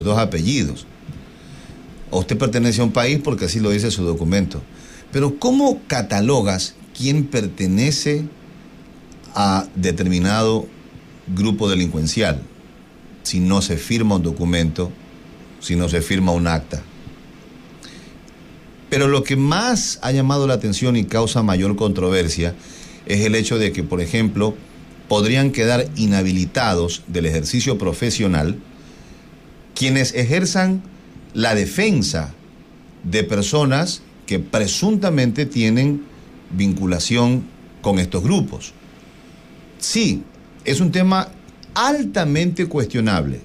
dos apellidos. O usted pertenece a un país porque así lo dice su documento. Pero ¿cómo catalogas quién pertenece a determinado grupo delincuencial si no se firma un documento, si no se firma un acta? Pero lo que más ha llamado la atención y causa mayor controversia es el hecho de que, por ejemplo, podrían quedar inhabilitados del ejercicio profesional quienes ejerzan la defensa de personas que presuntamente tienen vinculación con estos grupos. Sí, es un tema altamente cuestionable,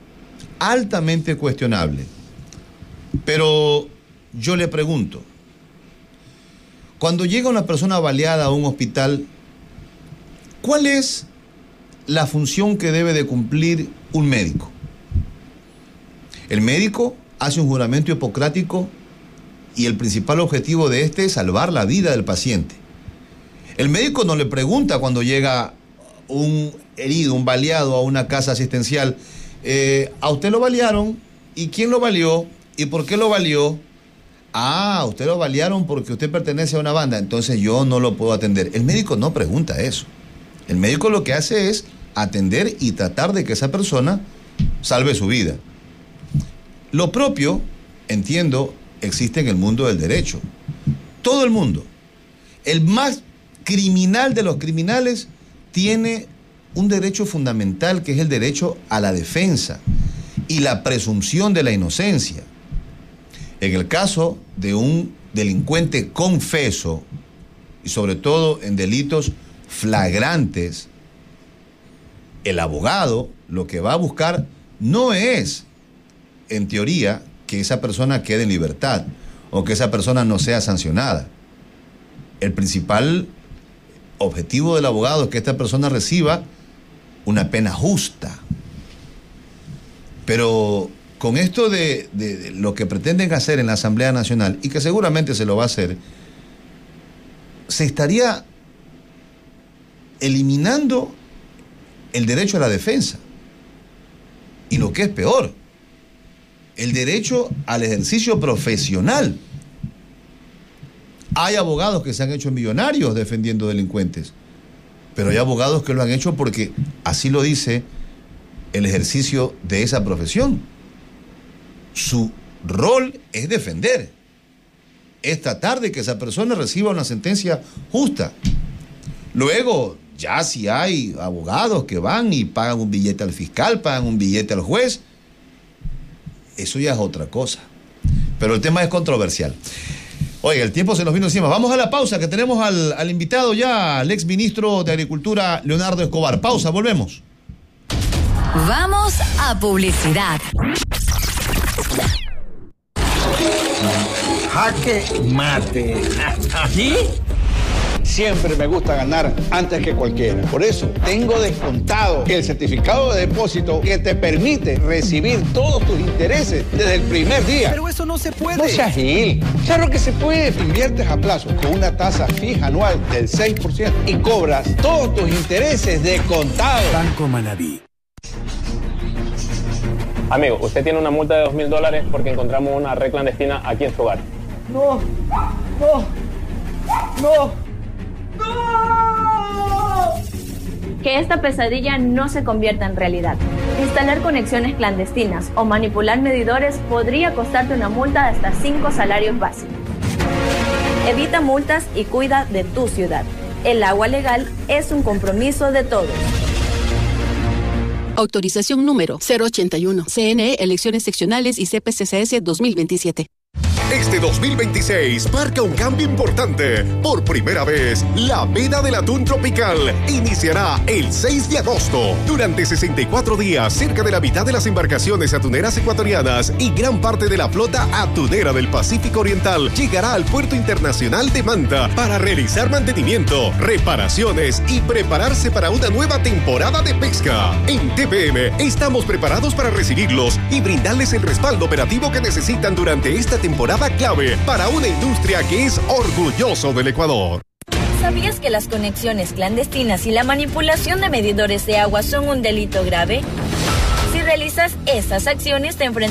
pero yo le pregunto, cuando llega una persona baleada a un hospital, ¿cuál es la función que debe de cumplir un médico? El médico hace un juramento hipocrático y el principal objetivo de este es salvar la vida del paciente. El médico no le pregunta cuando llega un herido, un baleado a una casa asistencial, ¿a usted lo balearon? ¿Y quién lo baleó? ¿Y por qué lo baleó? Ah, usted lo balearon porque usted pertenece a una banda, entonces yo no lo puedo atender. El médico no pregunta eso. El médico lo que hace es atender y tratar de que esa persona salve su vida. Lo propio, entiendo, existe en el mundo del derecho. Todo el mundo. El más criminal de los criminales tiene un derecho fundamental que es el derecho a la defensa y la presunción de la inocencia. En el caso de un delincuente confeso y sobre todo en delitos flagrantes, el abogado lo que va a buscar no es, en teoría, que esa persona quede en libertad o que esa persona no sea sancionada. El principal objetivo del abogado es que esta persona reciba una pena justa. Pero con esto de lo que pretenden hacer en la Asamblea Nacional, y que seguramente se lo va a hacer, se estaría eliminando el derecho a la defensa. Y lo que es peor, el derecho al ejercicio profesional. Hay abogados que se han hecho millonarios defendiendo delincuentes, pero hay abogados que lo han hecho porque así lo dice el ejercicio de esa profesión. Su rol es defender, es tratar de que esa persona reciba una sentencia justa. Luego, ya si hay abogados que van y pagan un billete al fiscal, pagan un billete al juez, eso ya es otra cosa. Pero el tema es controversial. Oiga, el tiempo se nos vino encima. Vamos a la pausa, que tenemos al invitado ya, al ex ministro de Agricultura, Leonardo Escobar. Pausa, volvemos. Vamos a publicidad. Jaque mate. ¿Aquí? Siempre me gusta ganar antes que cualquiera. Por eso tengo descontado el certificado de depósito que te permite recibir todos tus intereses desde el primer día. Pero eso no se puede. No seas gil. Claro que se puede. Inviertes a plazo con una tasa fija anual del 6% y cobras todos tus intereses de contado. Banco Manabí. Amigo, usted tiene una multa de $2,000 porque encontramos una red clandestina aquí en su hogar. No. Que esta pesadilla no se convierta en realidad. Instalar conexiones clandestinas o manipular medidores podría costarte una multa de hasta 5 salarios básicos. Evita multas y cuida de tu ciudad. El agua legal es un compromiso de todos. Autorización número 081. CNE, Elecciones Seccionales y CPCCS 2027. Este 2026 marca un cambio importante. Por primera vez, la veda del atún tropical iniciará el 6 de agosto. Durante 64 días, cerca de la mitad de las embarcaciones atuneras ecuatorianas y gran parte de la flota atunera del Pacífico Oriental llegará al Puerto Internacional de Manta para realizar mantenimiento, reparaciones y prepararse para una nueva temporada de pesca. En TPM estamos preparados para recibirlos y brindarles el respaldo operativo que necesitan durante esta temporada clave para una industria que es orgulloso del Ecuador. ¿Sabías que las conexiones clandestinas y la manipulación de medidores de agua son un delito grave? Si realizas realizas estas acciones te enfrentas